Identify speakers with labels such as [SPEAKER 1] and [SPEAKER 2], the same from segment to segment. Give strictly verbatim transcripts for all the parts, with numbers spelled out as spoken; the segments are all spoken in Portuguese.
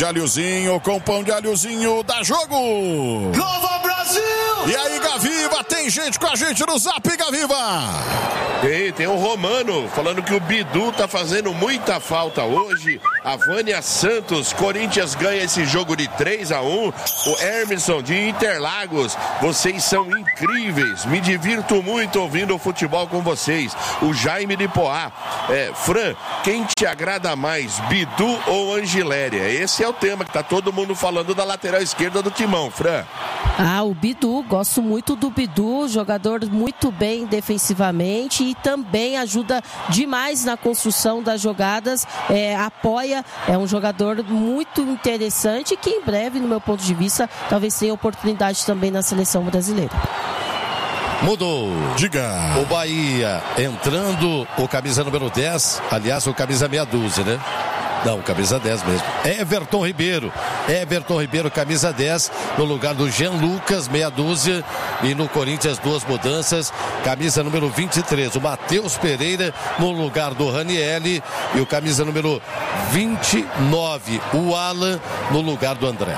[SPEAKER 1] de alhozinho, com pão de alhozinho, dá jogo!
[SPEAKER 2] Nova Brasil!
[SPEAKER 1] E aí, Gaviva, tem gente com a gente no Zap, Gaviva!
[SPEAKER 3] Tem, tem o Romano falando que o Bidu tá fazendo muita falta hoje. A Vânia Santos, Corinthians ganha esse jogo de três a um. O Hermisson de Interlagos, vocês são incríveis. Me divirto muito ouvindo o futebol com vocês. O Jaime de Poá, é, Fran, quem te agrada mais, Bidu ou Angiléria? Esse é o tema que tá todo mundo falando da lateral esquerda do Timão, Fran.
[SPEAKER 4] Ah, o Bidu, gosto muito do Bidu, jogador muito bem defensivamente e também ajuda demais na construção das jogadas, é, apoia, é um jogador muito interessante que em breve, no meu ponto de vista, talvez tenha oportunidade também na seleção brasileira.
[SPEAKER 5] Mudou.
[SPEAKER 1] Diga.
[SPEAKER 5] O Bahia entrando, o camisa número dez, aliás, o camisa meia dúzia, né? Não, camisa dez mesmo. Everton Ribeiro. Everton Ribeiro, camisa dez, no lugar do Jean Lucas, meia dúzia. E no Corinthians, duas mudanças. Camisa número vinte e três, o Matheus Pereira, no lugar do Ranielli. E o camisa número vinte e nove, o Alan, no lugar do André.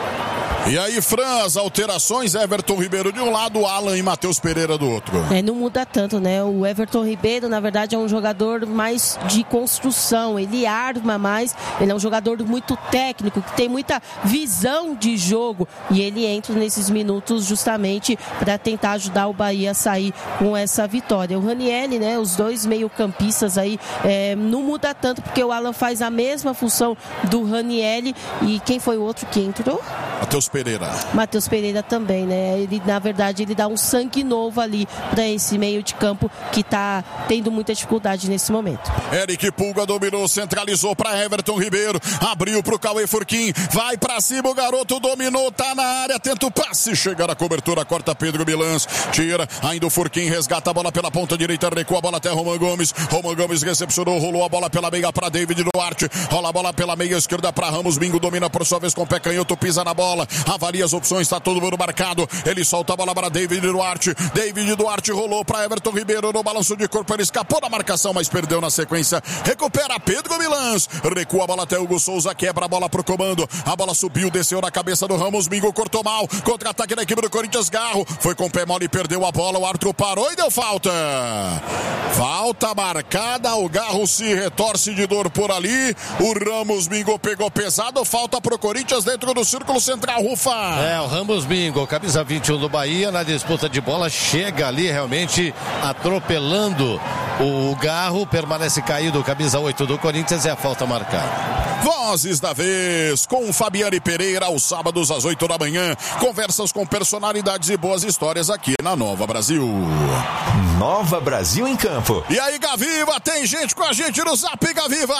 [SPEAKER 1] E aí, Fran, as alterações, Everton Ribeiro de um lado, Alan e Matheus Pereira do outro.
[SPEAKER 4] É, não muda tanto, né? O Everton Ribeiro, na verdade, é um jogador mais de construção, ele arma mais, ele é um jogador muito técnico, que tem muita visão de jogo, e ele entra nesses minutos justamente para tentar ajudar o Bahia a sair com essa vitória. O Ranielli, né, os dois meio-campistas aí, é, não muda tanto, porque o Alan faz a mesma função do Ranielli, e quem foi o outro que entrou?
[SPEAKER 1] Matheus Pereira.
[SPEAKER 4] Matheus Pereira também, né? Ele, na verdade, ele dá um sangue novo ali para esse meio de campo que tá tendo muita dificuldade nesse momento.
[SPEAKER 1] Eric Pulga dominou, centralizou para Everton Ribeiro, abriu pro Cauê Furquim, vai para cima, o garoto dominou, tá na área, tenta o passe, chega na cobertura, corta Pedro Milans, tira, ainda o Furquim resgata a bola pela ponta direita, recua a bola até Roman Gomes, Roman Gomes recepcionou, rolou a bola pela meia para David Duarte, rola a bola pela meia esquerda para Ramos, Bingo domina por sua vez com o pé canhoto, pisa na bola, avalia as opções, está todo mundo marcado, ele solta a bola para David Duarte, David Duarte rolou para Everton Ribeiro no balanço de corpo, ele escapou da marcação, mas perdeu na sequência, recupera Pedro Milans, recua a bola até Hugo Souza, quebra a bola pro comando, a bola subiu, desceu na cabeça do Ramos, Bingo cortou mal, contra-ataque da equipe do Corinthians, Garro, foi com o pé mole e perdeu a bola, o árbitro parou e deu falta, falta marcada, o Garro se retorce de dor por ali, o Ramos Bingo pegou pesado, falta pro Corinthians dentro do círculo central, Rufa.
[SPEAKER 5] É, o Ramos Bingo, camisa vinte e um do Bahia, na disputa de bola, chega ali realmente atropelando o Garro, permanece caído, camisa oito do Corinthians, e a falta marcada.
[SPEAKER 1] Vozes da vez, com Fabiane Pereira, aos sábados às oito da manhã, conversas com personalidades e boas histórias aqui na Nova Brasil.
[SPEAKER 2] Nova Brasil em campo.
[SPEAKER 1] E aí, Gaviva, tem gente com a gente no Zap, Gaviva!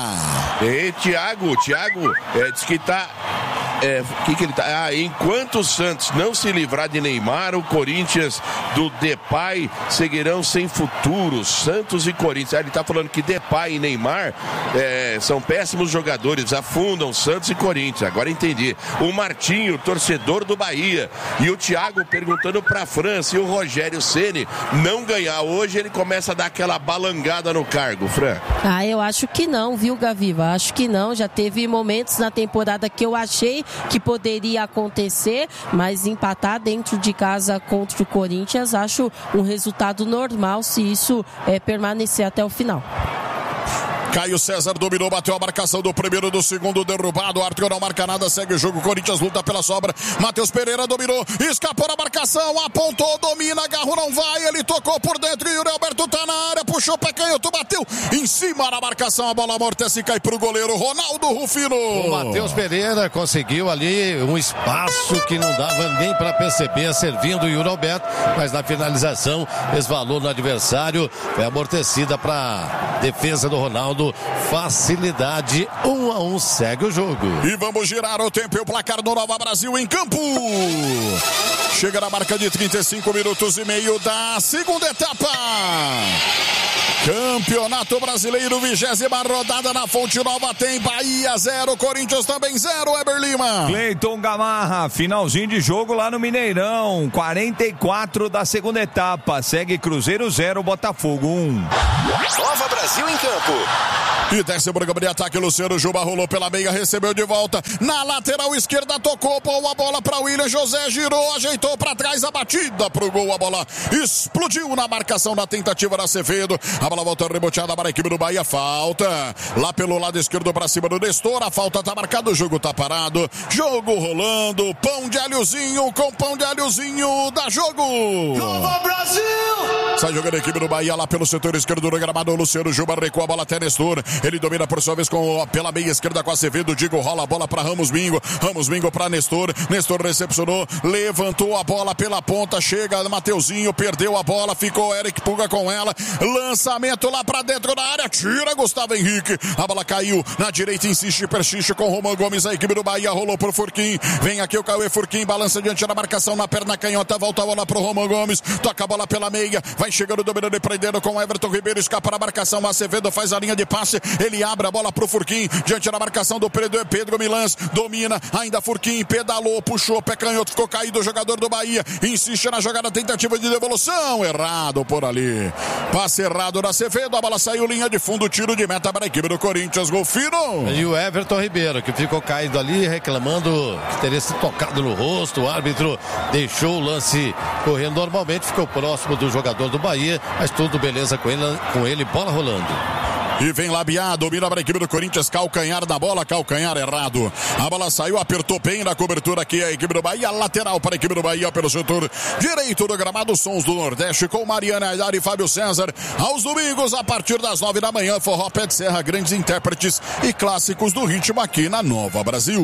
[SPEAKER 3] E Thiago, Thiago, é, diz que tá... É, que que ele tá? Ah, enquanto o Santos não se livrar de Neymar, o Corinthians do Depay seguirão sem futuro. Santos e Corinthians. Ah, ele tá falando que Depay e Neymar é, são péssimos jogadores, afundam Santos e Corinthians. Agora entendi. O Martinho, torcedor do Bahia, e o Thiago perguntando pra França, e o Rogério Ceni não ganhar hoje, ele começa a dar aquela balangada no cargo, Fran.
[SPEAKER 4] Ah, eu acho que não, viu, Gaviva? Acho que não. Já teve momentos na temporada que eu achei que poderia acontecer, mas empatar dentro de casa contra o Corinthians, acho um resultado normal se isso é, permanecer até o final.
[SPEAKER 1] Caio César dominou, bateu a marcação do primeiro, do segundo, derrubado, o árbitro não marca nada, segue o jogo, Corinthians luta pela sobra, Matheus Pereira dominou, escapou da marcação, apontou, domina, Garro não vai, ele tocou por dentro e o Alberto tá na área, puxou o pé canhoto, bateu em cima da marcação, a bola amortece e cai pro goleiro Ronaldo Rufino.
[SPEAKER 5] O Matheus Pereira conseguiu ali um espaço que não dava nem para perceber, servindo o Yuri Alberto, mas na finalização esvalou no adversário, foi amortecida para defesa do Ronaldo. Facilidade, um a um, segue o jogo.
[SPEAKER 1] E vamos girar o tempo e o placar do Nova Brasil em campo. Chega na marca de trinta e cinco minutos e meio da segunda etapa. Campeonato Brasileiro, vigésima rodada na Fonte Nova, tem Bahia zero, Corinthians também zero, Eber Lima.
[SPEAKER 6] Cleiton Gamarra, finalzinho de jogo lá no Mineirão, quarenta e quatro da segunda etapa, segue Cruzeiro zero, Botafogo um.
[SPEAKER 2] Nova Brasil em campo.
[SPEAKER 1] E desce o programa de ataque, Luciano Juba rolou pela meia, recebeu de volta, na lateral esquerda, tocou, pôs a bola para William José, girou, ajeitou para trás, a batida pro gol, a bola explodiu na marcação da tentativa da Acevedo, a bola volta reboteada para a equipe do Bahia, falta lá pelo lado esquerdo para cima do Nestor, a falta tá marcada, o jogo tá parado, jogo rolando, pão de alhozinho com pão de alhozinho, dá jogo!
[SPEAKER 2] Nova Brasil!
[SPEAKER 1] Sai jogando a equipe do Bahia lá pelo setor esquerdo do gramado, Luciano Juba recua a bola até Nestor, ele domina por sua vez com, pela meia esquerda com Acevedo, Digo rola a bola para Ramos Mingo, Ramos Mingo para Nestor, Nestor recepcionou, levantou a bola pela ponta, chega Mateuzinho, perdeu a bola, ficou Eric Puga com ela, lançamento lá para dentro da área, tira Gustavo Henrique, a bola caiu na direita, insiste, persiste com Roman Gomes, a equipe do Bahia rolou pro Furquim, vem aqui o Cauê Furquim, balança diante da marcação na perna canhota, volta a bola pro Roman Gomes, toca a bola pela meia, vai chegando, dominando e prendendo com Everton Ribeiro, escapa na marcação, Acevedo faz a linha de passe, ele abre a bola pro Furquim, diante da marcação do Pedro, Pedro Milans, domina, ainda Furquim, pedalou, puxou, pé canhoto, ficou caído o jogador do Bahia, insiste na jogada, tentativa de devolução, errado por ali, passe errado da Acevedo, a bola saiu, linha de fundo, tiro de meta para a equipe do Corinthians, gol fino.
[SPEAKER 5] E o Everton Ribeiro, que ficou caído ali, reclamando que teria se tocado no rosto, o árbitro deixou o lance correndo normalmente, ficou próximo do jogador do Bahia, mas tudo beleza com ele, com ele bola rolando.
[SPEAKER 1] E vem Labiá, domina para a equipe do Corinthians, calcanhar na bola, calcanhar errado. A bola saiu, apertou bem na cobertura aqui a equipe do Bahia, lateral para a equipe do Bahia pelo setor direito do gramado, Sons do Nordeste com Mariana Aidar e Fábio César. Aos domingos, a partir das nove da manhã, Forró Pé de Serra, grandes intérpretes e clássicos do ritmo aqui na Nova Brasil.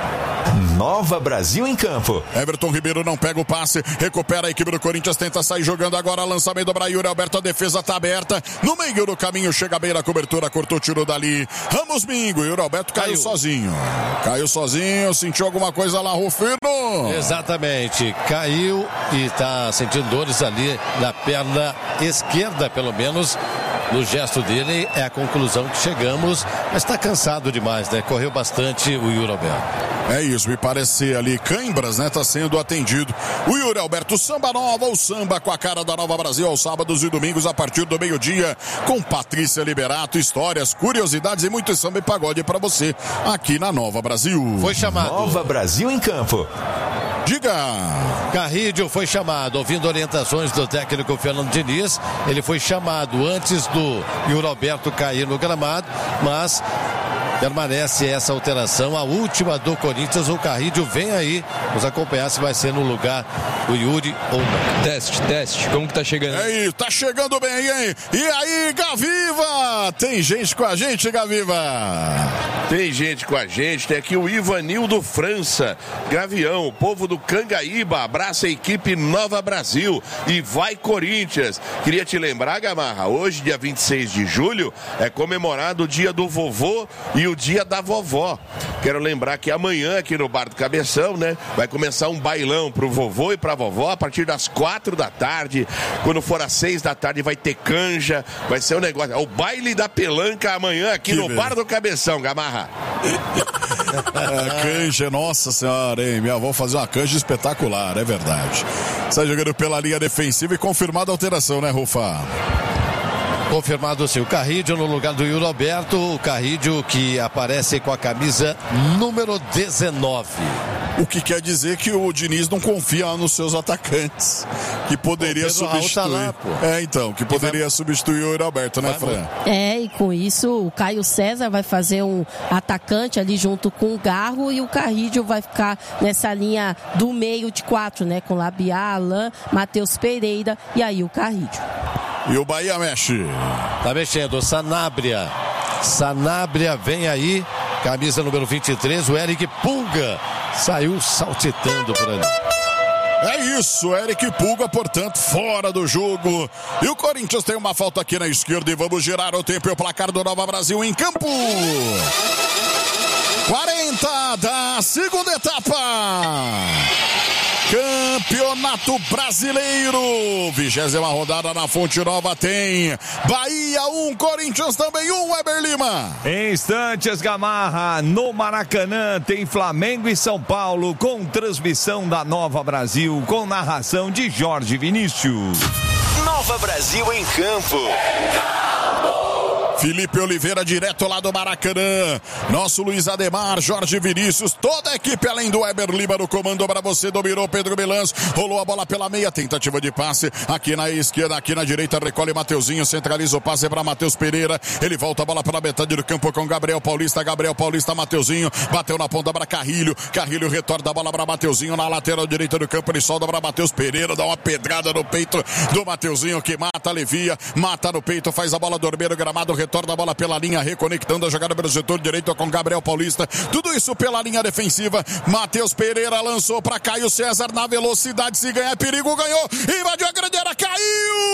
[SPEAKER 2] Nova Brasil em campo.
[SPEAKER 1] Everton Ribeiro não pega o passe, recupera a equipe do Corinthians, tenta sair jogando agora, lançamento para Yuri Alberto, a defesa tá aberta, no meio do caminho, chega bem na cobertura, cortou, tirou dali, Ramos Mingo, Yuri Alberto caiu, caiu sozinho, caiu sozinho, sentiu alguma coisa lá, Rufino?
[SPEAKER 5] Exatamente, caiu e tá sentindo dores ali na perna esquerda, pelo menos. No gesto dele é a conclusão que chegamos, mas está cansado demais, né? Correu bastante o Yuri Alberto.
[SPEAKER 1] É isso, me parece ali Cãibras, né? Tá sendo atendido. O Yuri Alberto, samba nova, o samba com a cara da Nova Brasil aos sábados e domingos a partir do meio-dia, com Patrícia Liberato, histórias, curiosidades e muito samba e pagode para você aqui na Nova Brasil.
[SPEAKER 5] Foi chamado.
[SPEAKER 2] Nova Brasil em campo.
[SPEAKER 1] Diga!
[SPEAKER 5] Carrídio foi chamado, ouvindo orientações do técnico Fernando Diniz, ele foi chamado antes do Yuri Alberto cair no gramado, mas permanece essa alteração, a última do Corinthians. O Carrídio vem aí nos acompanhar se vai ser no lugar do Yuri ou não.
[SPEAKER 7] Teste, teste, como que tá chegando?
[SPEAKER 1] É isso, tá chegando bem, hein? E aí, Gaviva? Tem gente com a gente, Gaviva?
[SPEAKER 3] Tem gente com a gente, tem aqui o Ivanildo França, Gavião, o povo do Cangaíba, abraça a equipe Nova Brasil e vai Corinthians. Queria te lembrar, Gamarra, hoje, dia vinte e seis de julho, é comemorado o dia do vovô e o dia da vovó. Quero lembrar que amanhã, aqui no Bar do Cabeção, né, vai começar um bailão pro vovô e pra vovó a partir das quatro da tarde. Quando for às seis da tarde vai ter canja, vai ser um negócio. É o baile da pelanca amanhã aqui que no mesmo. Bar do Cabeção, Gamarra.
[SPEAKER 1] É, canja, nossa senhora, hein? Minha avó fazia uma canja espetacular, é verdade. Sai jogando pela linha defensiva e confirmada a alteração, né, Rufa?
[SPEAKER 5] Confirmado sim, o Carrídio no lugar do Yuri Alberto, o Carrídio que aparece com a camisa número dezenove.
[SPEAKER 1] O que quer dizer que o Diniz não confia nos seus atacantes, que poderia substituir. Lá, é, então, que poderia vai... substituir o Yuri Alberto, né, Fran?
[SPEAKER 4] É, e com isso o Caio César vai fazer um atacante ali junto com o Garro e o Carrídio vai ficar nessa linha do meio de quatro, né, com Labiá, Alain, Matheus Pereira e aí o Carrídio.
[SPEAKER 1] E o Bahia mexe.
[SPEAKER 5] Tá mexendo, o Sanabria. Sanabria vem aí, camisa número vinte e três, o Eric Pulga saiu saltitando por ali.
[SPEAKER 1] É isso, Eric Pulga, portanto, fora do jogo. E o Corinthians tem uma falta aqui na esquerda e vamos girar o tempo e o placar do Nova Brasil em campo. quarenta da segunda etapa. Campeonato Brasileiro, vigésima rodada na Fonte Nova tem Bahia um, Corinthians também um, Weber Lima.
[SPEAKER 6] Em instantes, Gamarra, no Maracanã tem Flamengo e São Paulo com transmissão da Nova Brasil, com narração de Jorge Vinícius.
[SPEAKER 2] Nova Brasil em campo.
[SPEAKER 1] Felipe Oliveira, direto lá do Maracanã. Nosso Luiz Ademar, Jorge Vinícius, toda a equipe além do Weber Lima no comando para você. Dominou Pedro Milans, rolou a bola pela meia, tentativa de passe aqui na esquerda, aqui na direita, recolhe Mateuzinho, centraliza o passe para Matheus Pereira. Ele volta a bola pela metade do campo com Gabriel Paulista. Gabriel Paulista, Mateuzinho, bateu na ponta para Carrilho. Carrilho retorna a bola para Mateuzinho na lateral direita do campo. Ele solta para Matheus Pereira, dá uma pedrada no peito do Mateuzinho que mata, alivia, mata no peito, faz a bola dormir no gramado, retorna a bola pela linha, reconectando a jogada pelo setor direito com Gabriel Paulista. Tudo isso pela linha defensiva. Matheus Pereira lançou para Caio César na velocidade. Se ganhar perigo, ganhou. Invadiu a grande área, caiu!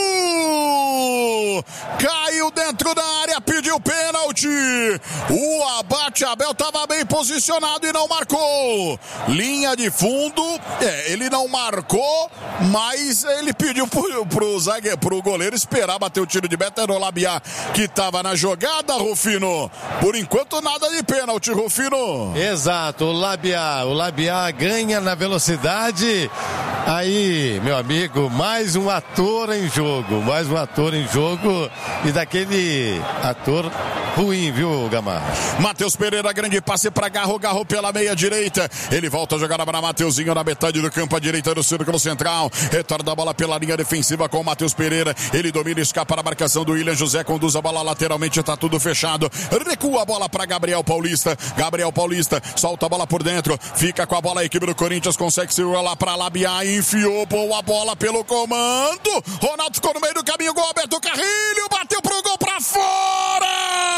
[SPEAKER 1] Caiu dentro da área, pediu pênalti. O Abate Abel estava bem posicionado e não marcou. Linha de fundo, é, ele não marcou, mas ele pediu pro, pro zagueiro, pro goleiro esperar bater o tiro de meta. Era o Labiá que estava na jogada, Rufino. Por enquanto nada de pênalti, Rufino.
[SPEAKER 5] Exato, o Labiá, o Labiá ganha na velocidade. Aí, meu amigo, mais um ator em jogo, mais um ator em jogo e daquele ator ruim, viu, Gamarra?
[SPEAKER 1] Matheus Pereira, grande passe para Garro, Garro pela meia direita. Ele volta a jogar para Mateuzinho na metade do campo, à direita do círculo central. Retorna a bola pela linha defensiva com o Matheus Pereira. Ele domina, escapa na marcação do William José, conduz a bola lateralmente, tá tudo fechado. Recua a bola para Gabriel Paulista. Gabriel Paulista solta a bola por dentro, fica com a bola a equipe do Corinthians, consegue se lá para Labiá, enfiou boa bola pelo comando. Ronaldo ficou no meio do caminho, gol aberto, Carrilho bateu pro gol para fora.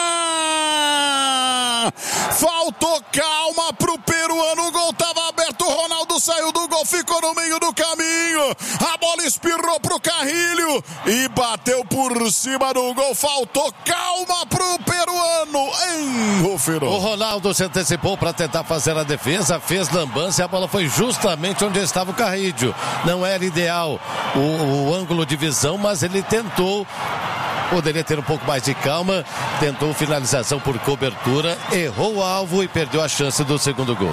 [SPEAKER 1] Faltou calma pro peruano, o gol tava aberto, o Ronaldo saiu do gol, ficou no meio do caminho, a bola espirrou pro Carrilho e bateu por cima do gol. Faltou calma pro peruano, hein, Rufino?
[SPEAKER 5] O Ronaldo se antecipou para tentar fazer a defesa, fez lambança e a bola foi justamente onde estava o Carrilho. Não era ideal o, o ângulo de visão, mas ele tentou. Poderia ter um pouco mais de calma, tentou finalização por cobertura, errou o alvo e perdeu a chance do segundo gol.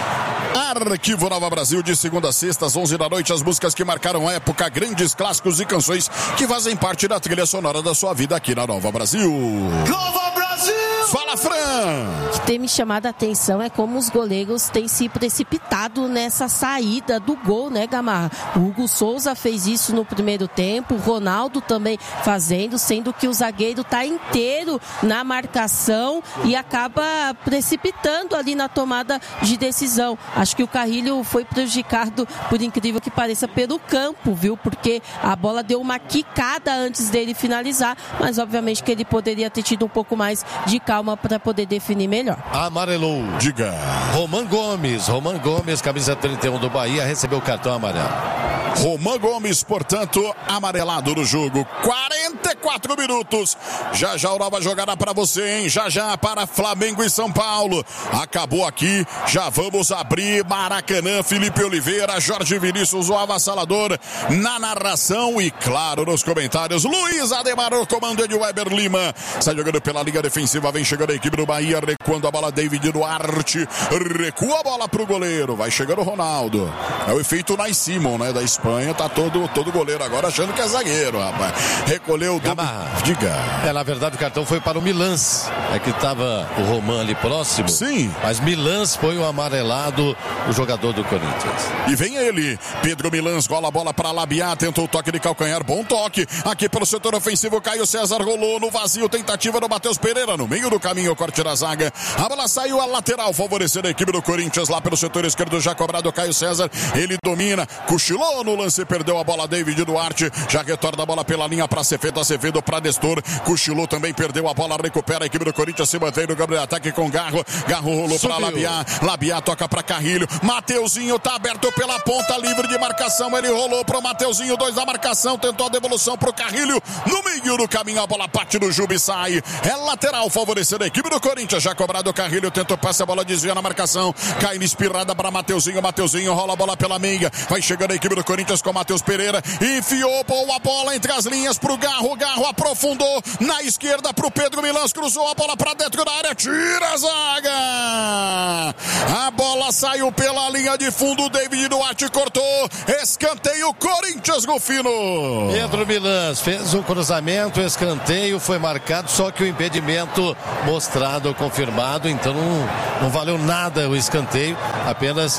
[SPEAKER 1] Arquivo Nova Brasil, de segunda a sexta, às onze da noite, as músicas que marcaram a época, grandes clássicos e canções que fazem parte da trilha sonora da sua vida aqui na Nova Brasil.
[SPEAKER 2] Nova Brasil!
[SPEAKER 1] Fala, Fran!
[SPEAKER 4] O que tem me chamado a atenção é como os goleiros têm se precipitado nessa saída do gol, né, Gamarra? O Hugo Souza fez isso no primeiro tempo, o Ronaldo também fazendo, sendo que o zagueiro está inteiro na marcação e acaba precipitando ali na tomada de decisão. Acho que o Carrilho foi prejudicado, por incrível que pareça, pelo campo, viu? Porque a bola deu uma quicada antes dele finalizar, mas obviamente que ele poderia ter tido um pouco mais de calma para poder definir melhor.
[SPEAKER 5] Amarelou.
[SPEAKER 1] Diga.
[SPEAKER 5] Roman Gomes, Roman Gomes, camisa trinta e um do Bahia, recebeu o cartão amarelo.
[SPEAKER 1] Roman Gomes, portanto, amarelado no jogo. quarenta e quatro minutos. Já já a nova jogada para você, hein? Já já para Flamengo e São Paulo. Acabou aqui, já vamos abrir Maracanã. Felipe Oliveira, Jorge Vinícius, o avassalador na narração e, claro, nos comentários, Luiz Ademar, o comando de Weber Lima. Sai jogando pela linha defensiva, vem chegando a equipe do Bahia, recuando a bola, David Duarte. Recua a bola pro goleiro, vai chegando o Ronaldo. É o efeito Nai Simon, né, da Espanha, tá todo, todo goleiro agora achando que é zagueiro, rapaz. Recolheu o do... Diga.
[SPEAKER 5] É, na verdade o cartão foi para o Milans. É que tava o Roman ali próximo.
[SPEAKER 1] Sim.
[SPEAKER 5] Mas Milans foi o amarelado, o jogador do Corinthians.
[SPEAKER 1] E vem ele, Pedro Milans, gola a bola para Labiá, tentou o toque de calcanhar, bom toque. Aqui pelo setor ofensivo, Caio César rolou no vazio, tentativa do Matheus Pereira, no meio do caminho, o corte da zaga. A bola saiu a lateral, favorecendo a equipe do Corinthians, lá pelo setor esquerdo, já cobrado o Caio César. Ele domina, cochilou no lance, perdeu a bola, David Duarte, já retorna a bola pela linha para Acevedo, Acevedo para Nestor, cochilou também, perdeu a bola, recupera a equipe do Corinthians, se mantém no câmbio de ataque com Garro, Garro rolou para Labiá, Labiá toca para Carrilho, Mateuzinho tá aberto pela ponta, livre de marcação, ele rolou pro Mateuzinho, dois da marcação, tentou a devolução pro Carrilho, no meio do caminho a bola parte do Juba e sai, é lateral, favorecendo a equipe do Corinthians, já cobrado lado, Carrilho tenta o passe, a bola desvia na marcação, cai espirrada para Mateuzinho, Mateuzinho rola a bola pela meia, vai chegando a equipe do Corinthians com Matheus Pereira, enfiou boa bola entre as linhas pro Garro, Garro aprofundou na esquerda pro Pedro Milans, cruzou a bola para dentro da área, tira a zaga, a bola saiu pela linha de fundo, o David Duarte cortou, escanteio Corinthians, Rufino.
[SPEAKER 5] Pedro Milans fez o cruzamento, o escanteio foi marcado, só que o impedimento mostrado, confirmado, então não, não valeu nada o escanteio, apenas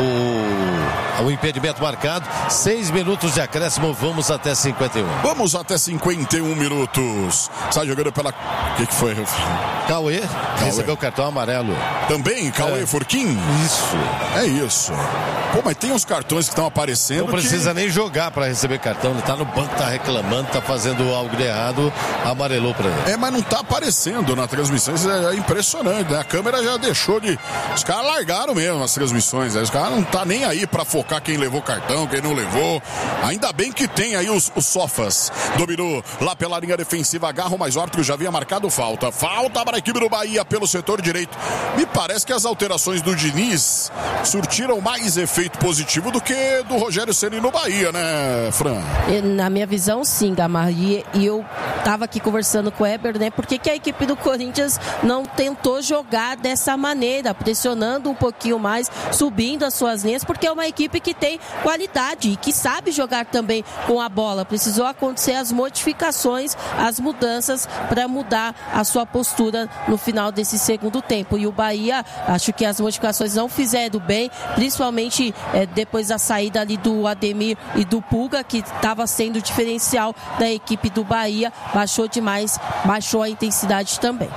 [SPEAKER 5] o, o impedimento marcado. Seis minutos de acréscimo, vamos até cinquenta e um.
[SPEAKER 1] Vamos até cinquenta e um minutos. Sai jogando pela... O que, que foi?
[SPEAKER 5] Cauê, Cauê recebeu o cartão amarelo.
[SPEAKER 1] Também? Cauê é. Furquim?
[SPEAKER 5] Isso.
[SPEAKER 1] É isso. Pô, mas tem uns cartões que estão aparecendo.
[SPEAKER 5] Não precisa
[SPEAKER 1] que...
[SPEAKER 5] nem jogar para receber cartão. Ele tá no banco, tá reclamando, tá fazendo algo de errado, amarelou para ele.
[SPEAKER 1] É, mas não tá aparecendo na transmissão. Isso é impressionante, né? A câmera já deixou de... Os caras largaram mesmo as transmissões. Né? Os caras não tá nem aí para focar quem levou cartão, quem não levou. Ainda bem que tem aí os, os sofas. Dominou lá pela linha defensiva, Garro, mas o árbitro já havia marcado falta. Falta para a equipe do Bahia pelo setor direito. Me parece que as alterações do Diniz surtiram mais efeito positivo do que do Rogério Ceni no Bahia, né, Fran?
[SPEAKER 4] Na minha visão, sim, Gamarra. E, e eu tava aqui conversando com o Eber, né? Por que que a equipe do Corinthians não tentou jogar dessa maneira, pressionando um pouquinho mais, subindo as suas linhas, porque é uma equipe que tem qualidade e que sabe jogar também com a bola. Precisou acontecer as modificações, as mudanças para mudar a sua postura no final desse segundo tempo. E o Bahia, acho que as modificações não fizeram bem, principalmente é, depois da saída ali do Ademir e do Pulga, que estava sendo diferencial da equipe do Bahia, baixou demais, baixou a intensidade também.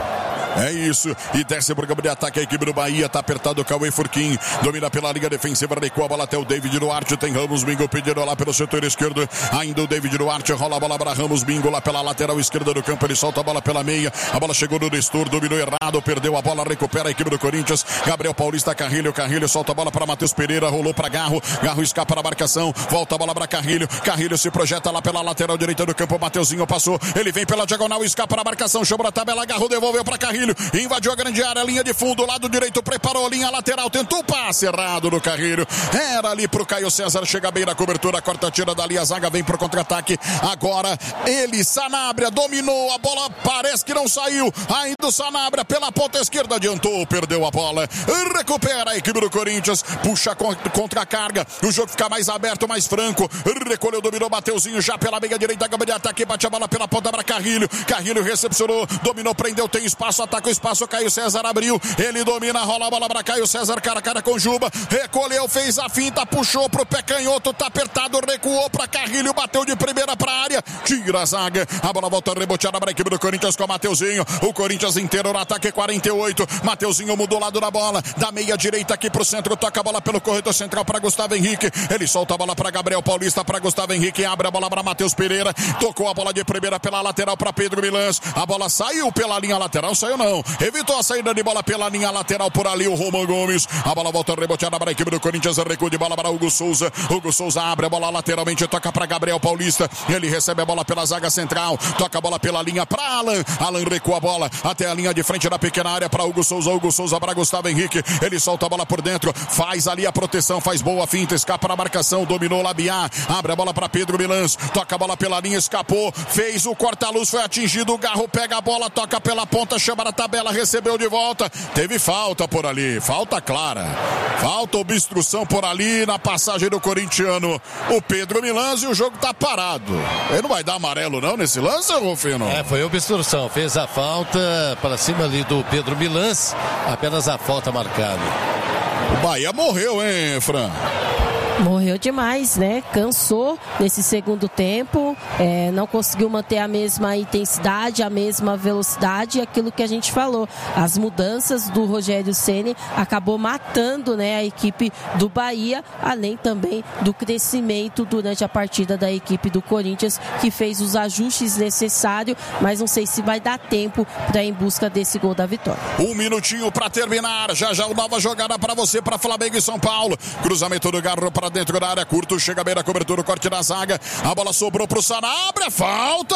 [SPEAKER 1] É isso, e desce pro campo de ataque a equipe do Bahia, tá apertado o Cauê Furquim, domina pela linha defensiva, recua a bola até o David Duarte, tem Ramos Bingo pedindo lá pelo setor esquerdo, ainda o David Duarte rola a bola para Ramos Bingo lá pela lateral esquerda do campo, ele solta a bola pela meia, a bola chegou no Nestor, dominou errado, perdeu a bola, recupera a equipe do Corinthians, Gabriel Paulista, Carrilho, Carrilho solta a bola para Matheus Pereira, rolou para Garro, Garro escapa na marcação, volta a bola para Carrilho, Carrilho se projeta lá pela lateral direita do campo, Mateuzinho passou, ele vem pela diagonal, escapa na marcação, chamou a tabela, Garro devolveu para Carrilho, invadiu a grande área, linha de fundo, lado direito, preparou, linha lateral, tentou o passe errado no Carrilho, era ali pro Caio César, chega bem na cobertura, corta, tira dali, a zaga vem pro contra-ataque, agora ele, Sanabria, dominou, a bola parece que não saiu, ainda o Sanabria pela ponta esquerda, adiantou, perdeu a bola, recupera a equipe do Corinthians, puxa contra a carga, o jogo fica mais aberto, mais franco, recolheu, dominou, Mateuzinho já pela meia direita, gama de ataque, bate a bola pela ponta para Carrilho, Carrilho recepcionou, dominou, prendeu, tem espaço, ataca o espaço, Caio César abriu, ele domina, rola a bola para Caio César, cara a cara com Juba, recolheu, fez a finta, puxou pro pé canhoto, tá apertado, recuou para Carrilho, bateu de primeira pra área, tira a zaga, a bola volta reboteada para a equipe do Corinthians com o Mateuzinho, o Corinthians inteiro no ataque, quarenta e oito, Mateuzinho mudou o lado da bola, da meia direita aqui pro centro, toca a bola pelo corredor central para Gustavo Henrique, ele solta a bola para Gabriel Paulista, para Gustavo Henrique, abre a bola para Matheus Pereira, tocou a bola de primeira pela lateral para Pedro Milans, a bola saiu pela linha lateral, saiu não, evitou a saída de bola pela linha lateral por ali o Roman Gomes, a bola volta reboteada para a equipe do Corinthians, recuo de bola para Hugo Souza, Hugo Souza abre a bola lateralmente, toca para Gabriel Paulista, ele recebe a bola pela zaga central, toca a bola pela linha para Alan, Alan recua a bola até a linha de frente da pequena área para Hugo Souza, Hugo Souza para Gustavo Henrique, ele solta a bola por dentro, faz ali a proteção, faz boa finta, escapa na marcação, dominou Labiá, abre a bola para Pedro Milans, toca a bola pela linha, escapou, fez o corta-luz, foi atingido, o Garro pega a bola, toca pela ponta, chama na tabela, recebeu de volta, teve falta por ali, falta clara, falta obstrução por ali na passagem do corintiano, o Pedro Milans, e o jogo tá parado. Ele não vai dar amarelo não nesse lance, Rufino?
[SPEAKER 5] É, foi obstrução, fez a falta para cima ali do Pedro Milans, apenas a falta marcada.
[SPEAKER 1] O Bahia morreu, hein, Fran?
[SPEAKER 4] Morreu demais, né? Cansou nesse segundo tempo, é, não conseguiu manter a mesma intensidade, a mesma velocidade, aquilo que a gente falou. As mudanças do Rogério Ceni acabou matando, né, a equipe do Bahia, além também do crescimento durante a partida da equipe do Corinthians, que fez os ajustes necessários, mas não sei se vai dar tempo para ir em busca desse gol da vitória.
[SPEAKER 1] Um minutinho para terminar, já já uma nova jogada para você, para Flamengo e São Paulo. Cruzamento do Garro para para dentro da área, curto, chega bem na cobertura, o corte na zaga, a bola sobrou pro Sanabria, falta!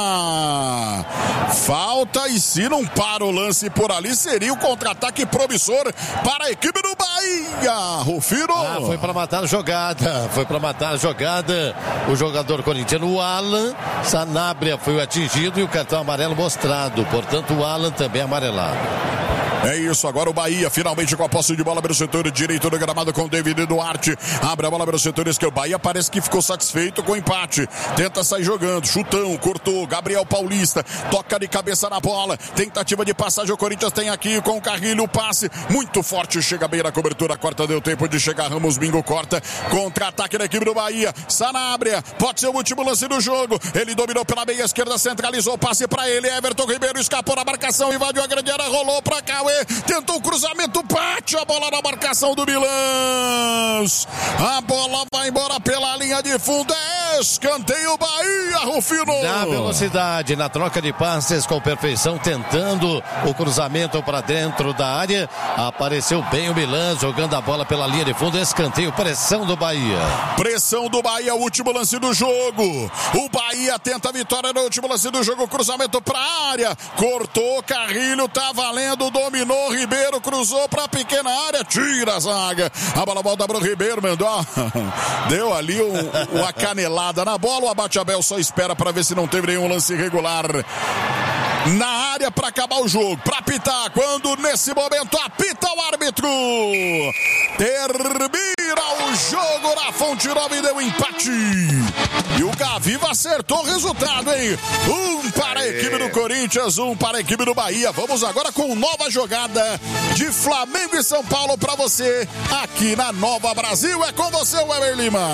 [SPEAKER 1] Falta, e se não para o lance por ali, seria o contra-ataque promissor para a equipe do Bahia, Rufino.
[SPEAKER 5] Ah, foi para matar a jogada, foi para matar a jogada o jogador corintiano, o Alan Sanabria foi atingido e o cartão amarelo mostrado, portanto o Alan também amarelado.
[SPEAKER 1] É isso, agora o Bahia finalmente com a posse de bola pelo setor direito do gramado com o David Duarte, abre a bola pelo setor esquerdo, o Bahia parece que ficou satisfeito com o empate, tenta sair jogando, chutão, cortou, Gabriel Paulista, toca de cabeça na bola, tentativa de passagem, o Corinthians tem aqui com o Carrilho, o passe, muito forte, chega bem na cobertura, corta, deu tempo de chegar, Ramos Bingo corta, contra-ataque da equipe do Bahia, Sanabria, pode ser o último lance do jogo, ele dominou pela meia esquerda, centralizou o passe pra ele, Everton Ribeiro escapou na marcação, invadiu a grande área, rolou pra Cauê, tentou o cruzamento, bate a bola na marcação do Milãs. A bola vai embora pela linha de fundo. É escanteio Bahia, Rufino.
[SPEAKER 5] Na velocidade, na troca de passes com perfeição, tentando o cruzamento para dentro da área. Apareceu bem o Milãs, jogando a bola pela linha de fundo. Escanteio, pressão do Bahia.
[SPEAKER 1] Pressão do Bahia, último lance do jogo. O Bahia tenta a vitória no último lance do jogo. Cruzamento para a área. Cortou, Carrilho, tá valendo, dominou. Ribeiro cruzou para a pequena área, tira a zaga, a bola volta para o Ribeiro, mandou, deu ali um, uma canelada na bola, o Abate Abel só espera para ver se não teve nenhum lance irregular na área para acabar o jogo, para apitar, quando nesse momento apita o árbitro, termina o jogo na Fonte Nova e deu empate, e o Gaviva acertou o resultado, hein? Um para a equipe do Corinthians, um para a equipe do Bahia. Vamos agora com nova jogada de Flamengo e São Paulo para você aqui na Nova Brasil. É com você, Weber Lima.